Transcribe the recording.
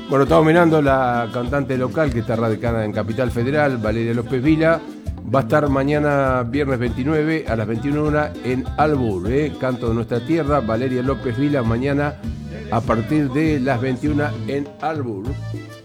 Bueno, estamos mirando la cantante local que está radicada en Capital Federal, Valeria López Vila. Va a estar mañana, viernes 29, a las 21 en Albur, Canto de Nuestra Tierra, Valeria López Vila, mañana a partir de las 21 en Albur.